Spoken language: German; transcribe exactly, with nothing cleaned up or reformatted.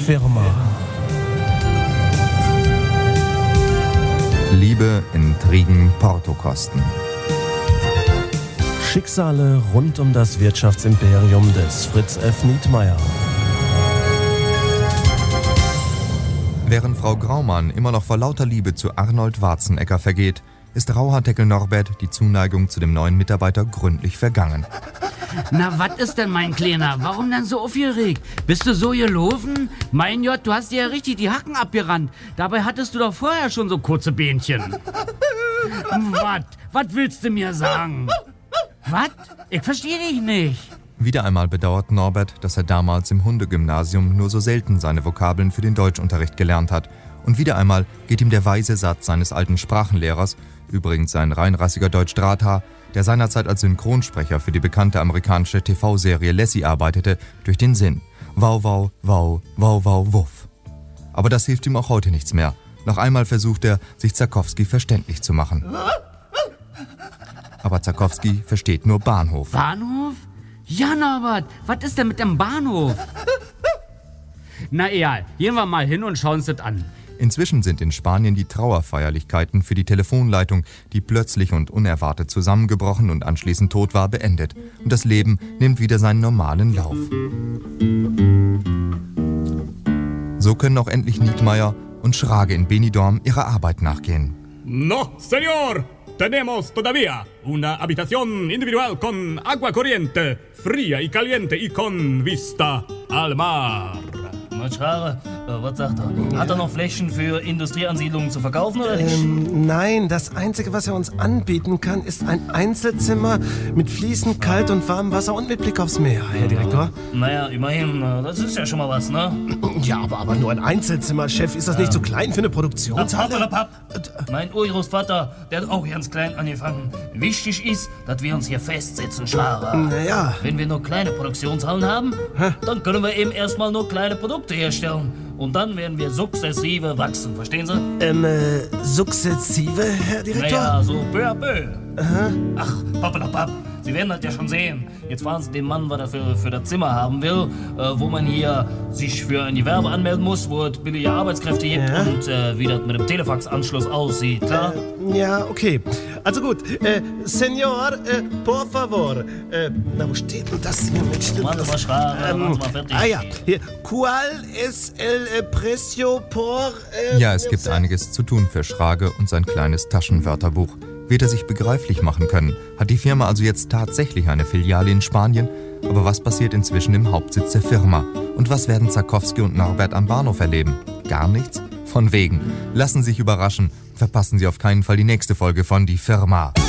Firma. Liebe, Intrigen, Portokosten. Schicksale rund um das Wirtschaftsimperium des Fritz F. Nietmeyer. Während Frau Graumann immer noch vor lauter Liebe zu Arnold Warzenegger vergeht, ist Rauhaardeckel Norbert die Zuneigung zu dem neuen Mitarbeiter gründlich vergangen. Na, was ist denn, mein Kleiner? Warum denn so aufgeregt? Bist du so gelaufen? Mein Gott, du hast dir ja richtig die Hacken abgerannt. Dabei hattest du doch vorher schon so kurze Bähnchen. Was? Was willst du mir sagen? Was? Ich verstehe dich nicht. Wieder einmal bedauert Norbert, dass er damals im Hundegymnasium nur so selten seine Vokabeln für den Deutschunterricht gelernt hat. Und wieder einmal geht ihm der weise Satz seines alten Sprachenlehrers, übrigens ein reinrassiger Deutsch-Drahthaar, der seinerzeit als Synchronsprecher für die bekannte amerikanische T V-Serie Lassie arbeitete, durch den Sinn. Wow, wow, wow, wow, wow, wuff. Aber das hilft ihm auch heute nichts mehr. Noch einmal versucht er, sich Zarkowski verständlich zu machen. Aber Zarkowski versteht nur Bahnhof. Bahnhof? Ja, Norbert, was ist denn mit dem Bahnhof? Na egal, gehen wir mal hin und schauen uns das an. Inzwischen sind in Spanien die Trauerfeierlichkeiten für die Telefonleitung, die plötzlich und unerwartet zusammengebrochen und anschließend tot war, beendet. Und das Leben nimmt wieder seinen normalen Lauf. So können auch endlich Nietmeyer und Schrage in Benidorm ihrer Arbeit nachgehen. No, señor! Tenemos todavía una habitación individual con agua corriente, fría y caliente y con vista al mar. Schrage, äh, was sagt er? Hat er noch Flächen für Industrieansiedlungen zu verkaufen oder nicht? Ähm, nein, das Einzige, was er uns anbieten kann, ist ein Einzelzimmer mit fließend kalt und warmem Wasser und mit Blick aufs Meer, Herr Direktor. Naja, immerhin, das ist ja schon mal was, ne? Ja, aber, aber nur ein Einzelzimmer, Chef. Ist das nicht zu klein für eine Produktionshalle? Papp, mein Urgroßvater, der hat auch ganz klein angefangen. Wichtig ist, dass wir uns hier festsetzen, Schara. Naja. Wenn wir nur kleine Produktionshallen haben, Hä? dann können wir eben erstmal nur kleine Produkte herstellen. Und dann werden wir sukzessive wachsen, verstehen Sie? Ähm, äh, sukzessive, Herr Direktor? Naja, so peu à peu. Aha. Ach, pappelapapp, Sie werden das ja schon sehen. Jetzt fragen Sie den Mann, was er für, für das Zimmer haben will, äh, wo man hier sich für ein Gewerbe anmelden muss, wo es billige Arbeitskräfte gibt ja. und äh, wie das mit dem Telefaxanschluss aussieht, klar? Äh, ja, okay. Also gut, äh, Senor, äh, por favor. Äh, na, wo steht denn das hier mit? Warte mal, Schraube, ähm, warte mal fertig. Ah ja, hier. Qual es el precio por... Äh, ja, es gibt einiges zu tun für Schrage und sein kleines Taschenwörterbuch. Wird er sich begreiflich machen können? Hat die Firma also jetzt tatsächlich eine Filiale in Spanien? Aber was passiert inzwischen im Hauptsitz der Firma? Und was werden Zarkowski und Norbert am Bahnhof erleben? Gar nichts? Von wegen. Lassen Sie sich überraschen. Verpassen Sie auf keinen Fall die nächste Folge von Die Firma.